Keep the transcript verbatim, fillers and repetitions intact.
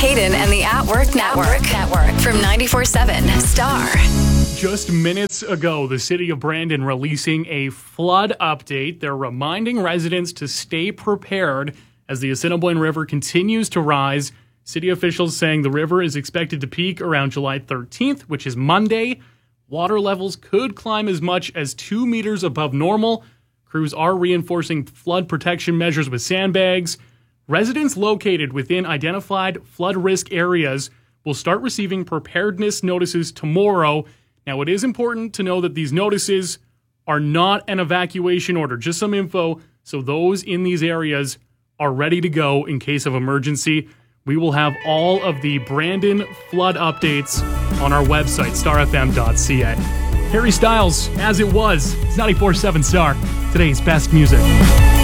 Hayden and the At Work Network. Network from ninety-four seven Star. Just minutes ago, the city of Brandon releasing a flood update. They're reminding residents to stay prepared as the Assiniboine River continues to rise. City officials saying the river is expected to peak around July thirteenth, which is Monday. Water levels could climb as much as two meters above normal. Crews are reinforcing flood protection measures with sandbags. Residents located within identified flood risk areas will start receiving preparedness notices tomorrow. Now, it is important to know that these notices are not an evacuation order, just some info, so those in these areas are ready to go in case of emergency. We will have all of the Brandon flood updates on our website, star f m dot c a. Harry Styles, As It Was, it's ninety-four seven Star, today's best music.